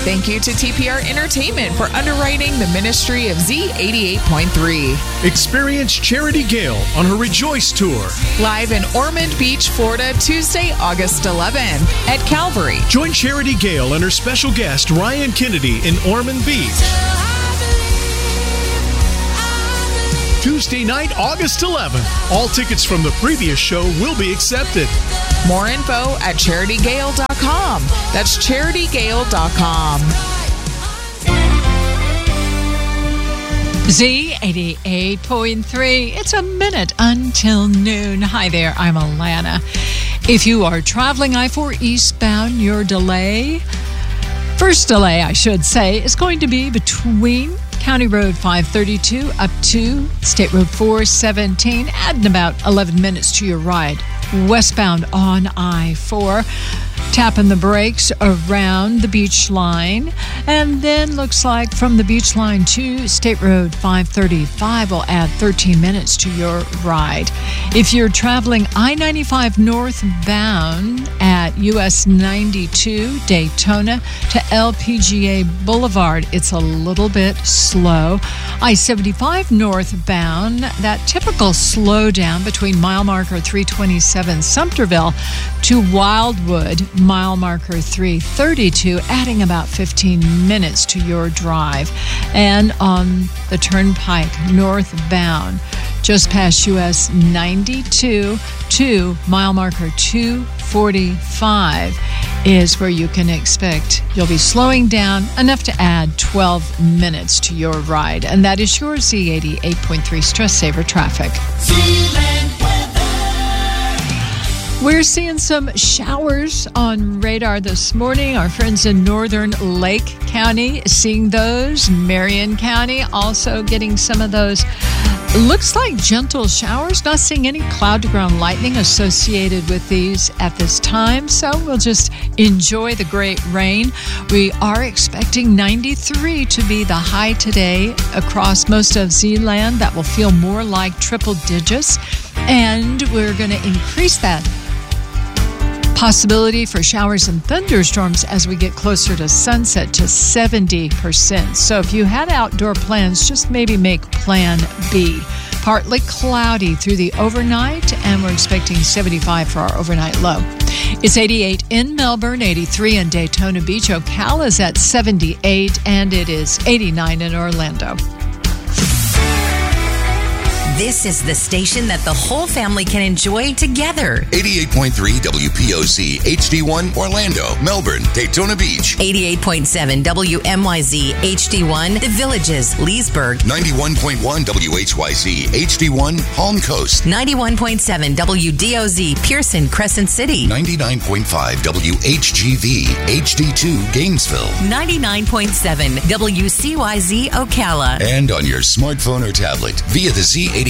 Thank you to TPR Entertainment for underwriting the ministry of Z88.3. Experience Charity Gale on her Rejoice Tour. Live in Ormond Beach, Florida, Tuesday, August 11th at Calvary. Join Charity Gale and her special guest, Ryan Kennedy, in Ormond Beach. Tuesday night, August 11th. All tickets from the previous show will be accepted. More info at CharityGale.com. That's CharityGale.com. Z88.3. It's a minute until noon. Hi there, I'm Alana. If you are traveling I-4 eastbound, your first delay, I should say, is going to be between County Road 532 up to State Road 417, adding about 11 minutes to your ride. Westbound on I-4, tapping the brakes around the beach line, and then looks like from the beach line to State Road 535 will add 13 minutes to your ride. If you're traveling I-95 northbound at US 92 Daytona to LPGA Boulevard, it's a little bit slow. I-75 northbound, that typical slowdown between mile marker 327 Sumterville to Wildwood, mile marker 332, adding about 15 minutes to your drive. And on the Turnpike northbound, just past US 92 to mile marker 245 is where you can expect you'll be slowing down enough to add 12 minutes to your ride. And that is your Z88.3 Stress Saver Traffic. We're seeing some showers on radar this morning. Our friends in northern Lake County seeing those. Marion County also getting some of those. Looks like gentle showers. Not seeing any cloud-to-ground lightning associated with these at this time. So we'll just enjoy the great rain. We are expecting 93 to be the high today across most of Z-land. That will feel more like triple digits. And we're going to increase that possibility for showers and thunderstorms as we get closer to sunset to 70%. So if you had outdoor plans, just maybe make plan B. Partly cloudy through the overnight, and we're expecting 75 for our overnight low. It's 88 in Melbourne, 83 in Daytona Beach. Ocala's at 78, and it is 89 in Orlando. This is the station that the whole family can enjoy together. 88.3 WPOC HD1 Orlando, Melbourne, Daytona Beach. 88.7 WMYZ HD1 The Villages, Leesburg. 91.1 WHYZ HD1 Palm Coast. 91.7 WDOZ Pearson, Crescent City. 99.5 WHGV HD2 Gainesville. 99.7 WCYZ Ocala. And on your smartphone or tablet via the Z88